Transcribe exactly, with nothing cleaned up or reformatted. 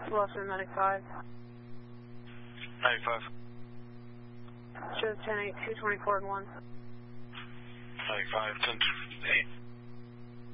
Boston ninety-five. ninety-five. Shows ten eight, two twenty-four and one. ninety-five, ten